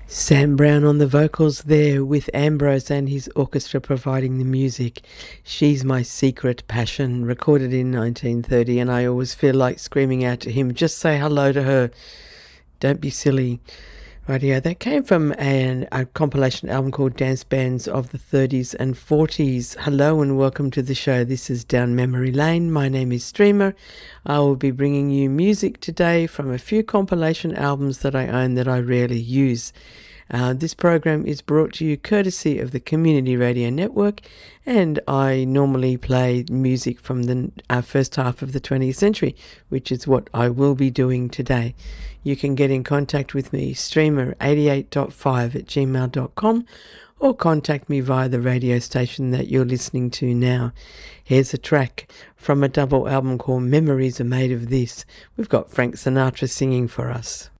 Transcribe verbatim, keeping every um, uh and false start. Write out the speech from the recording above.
Sam Brown on the vocals there, with Ambrose and his orchestra providing the music. She's My Secret Passion, recorded in nineteen thirty, and I always feel like screaming out to him, just say hello to her. Don't be silly. Radio. That came from an, a compilation album called Dance Bands of the thirties and forties. Hello and welcome to the show. This is Down Memory Lane. My name is Streamer. I will be bringing you music today from a few compilation albums that I own that I rarely use. Uh, this program is brought to you courtesy of the Community Radio Network, and I normally play music from the uh, first half of the twentieth century, which is what I will be doing today. You can get in contact with me, streamer eighty-eight point five at gmail dot com, or contact me via the radio station that you're listening to now. Here's a track from a double album called Memories Are Made of This. We've got Frank Sinatra singing for us.